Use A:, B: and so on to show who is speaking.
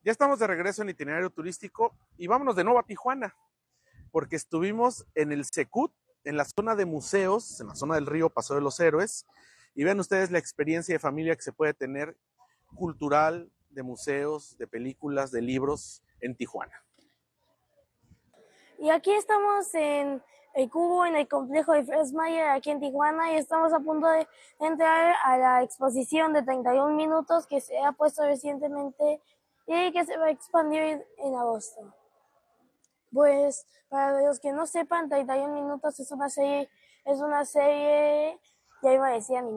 A: Ya estamos de regreso en Itinerario Turístico y vámonos de nuevo a Tijuana, porque estuvimos en el Secut, en la zona de museos, en la zona del río Paso de los Héroes, y vean ustedes la experiencia de familia que se puede tener cultural, de museos, de películas, de libros en Tijuana.
B: Y aquí estamos en el Cubo, en el complejo de Freshmayer, aquí en Tijuana, y estamos a punto de entrar a la exposición de 31 minutos que se ha puesto recientemente y que se va a expandir en agosto. Pues, para los que no sepan, 31 minutos es una serie, ya iba a decir